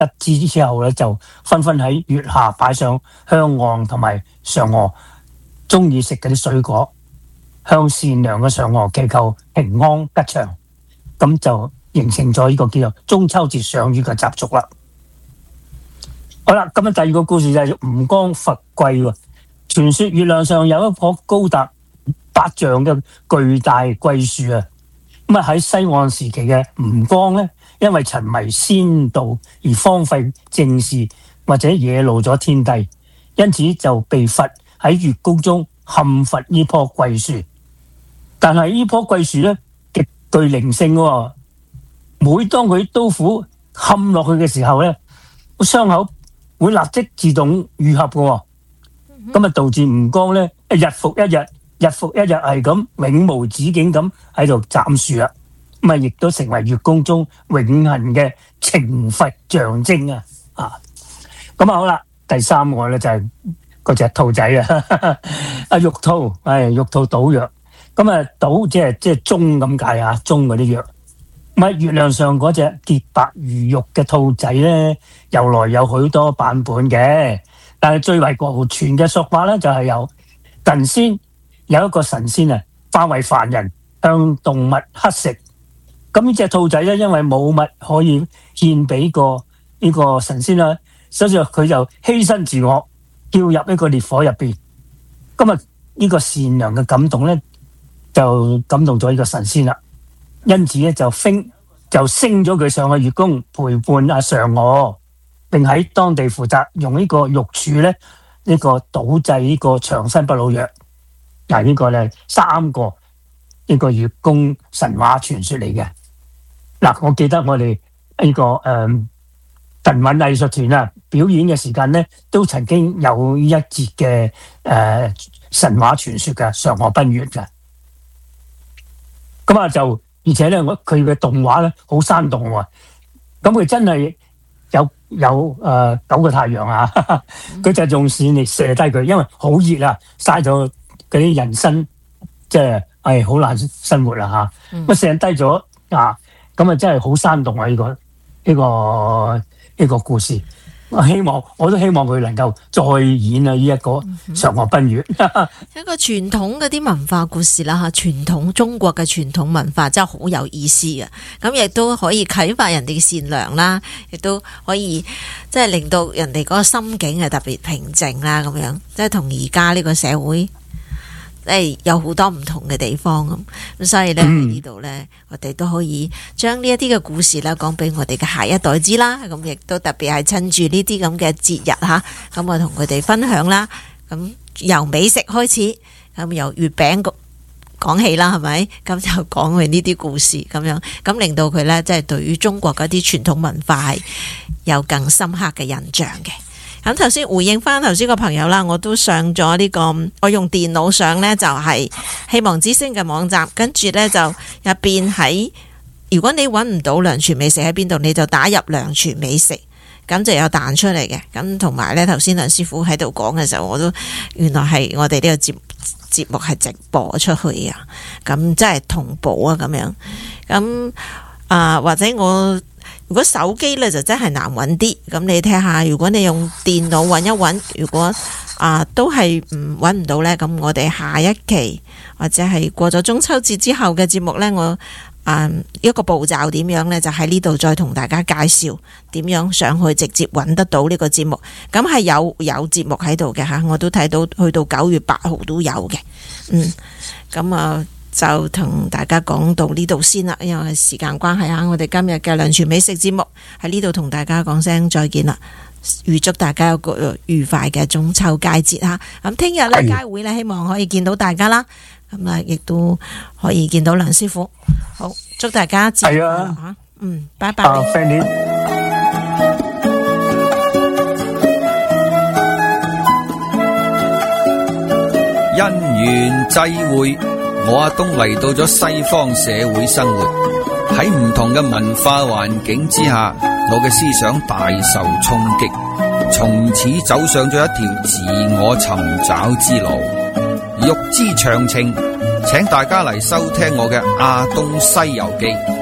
得知之後咧，就紛紛喺月下擺上香案同埋嫦娥中意食嗰啲水果，向善良嘅嫦娥祈求平安吉祥，咁就形成咗呢個叫做中秋節賞月嘅習俗啦。好啦，咁第二個故事就係吳剛伐桂喎。傳說月亮上有一棵高達8丈嘅巨大桂樹啊。咁啊喺西漢時期嘅吳剛咧，因為沉迷仙道而荒廢政事或者惹怒咗天帝，因此就被罰喺月宮中砍伐呢棵桂樹。但係呢棵桂樹咧極具靈性喎，每當佢刀斧砍落去嘅時候咧，個傷口會立即自動愈合嘅。咁啊導致吳剛咧日復一日係咁永無止境咁喺度斬樹啦。咁啊亦都成為月宮中永恆嘅懲罰象徵啊！咁啊好啦，第三個咧就係嗰隻兔仔啊，阿玉兔，玉兔搗藥。咁啊搗即係盅咁解啊，盅嗰啲藥。咁喺月亮上嗰隻潔白如玉嘅兔仔咧，由來有許多版本嘅，但係最為流傳嘅說法咧就係有近先有一個神仙啊，化為凡人向動物乞食。咁呢隻兔仔咧，因為冇物可以獻俾呢個神仙啦，所以佢就犧牲自我，跳入呢個烈火入邊。今日呢個善良嘅感動咧，就感動咗呢個神仙啦。因此咧就升咗佢上去月宮陪伴阿嫦娥，並喺當地負責用呢個玉柱咧呢個搗製呢個長生不老藥。嗱，呢個咧3個呢個月宮神話傳說嚟嘅。嗱，我記得我哋呢個騰韻藝術團啊表演嘅時間咧，都曾經有一節嘅神話傳說嘅嫦娥奔月嘅。咁啊就而且咧，佢嘅動畫咧好生動喎。咁佢真係有9個太陽啊！佢就用線嚟射低佢，因為好熱啊，曬咗嗰啲人生即係好難生活啦嚇。咁射低咗啊！咁啊，真係好生動啊！呢個故事，我都希望佢能夠再演啊！呢一個嫦娥奔月， 一個傳統嗰啲文化故事啦嚇，傳統中國嘅傳統文化真係好有意思嘅。咁亦都可以啟發人哋善良啦，亦都可以即係令到人哋嗰個心境係特別平靜啦，咁樣即係同而家呢個社會。有好多唔同嘅地方咁，所以咧喺呢度咧，我哋都可以將呢一啲嘅故事啦講俾我哋嘅下一代知啦。咁亦都特別係趁住呢啲咁嘅節日吓，咁我同佢哋分享啦。咁由美食開始，咁由月餅講起啦，係咪？咁就講佢呢啲故事咁樣，咁令到佢咧即係對於中國嗰啲傳統文化係有更深刻嘅印象嘅。咁頭先回應翻頭先個朋友啦，我都上咗呢個，我用電腦上呢就係希望之星嘅網站，跟住呢就入邊喺，如果你揾唔到梁廚美食喺邊度，你就打入梁廚美食，咁就有彈出嚟嘅。咁同埋呢頭先梁師傅喺度講嘅時候，我都原來係我哋呢個節目係直播出去啊，咁即係同步啊咁樣。咁或者如果手機咧就真係難揾啲，咁你睇下，如果你用電腦揾一揾，如果都係揾唔到呢，咁我哋下一期或者係過咗中秋節之後嘅節目呢，我一個步驟點樣呢？就喺呢度再同大家介紹點樣上去直接揾得到呢個節目。咁係有節目喺度嘅吓，我都睇到去到9月8號都有嘅。咁就同大家講到呢度先啦，因為時間關係啊，我哋今日嘅梁廚美食節目喺呢度同大家講聲再見啦，預祝大家有個愉快嘅中秋佳節哈。咁聽日呢街會呢，希望可以見到大家啦，咁亦都可以見到梁師傅。好，祝大家節日快樂吓。拜拜。 因緣際會。我阿東嚟到咗西方社會生活，喺唔同嘅文化環境之下，我嘅思想大受衝擊，從此走上咗一條自我尋找之路。欲知詳情，請大家嚟收聽我嘅《阿東西遊記》。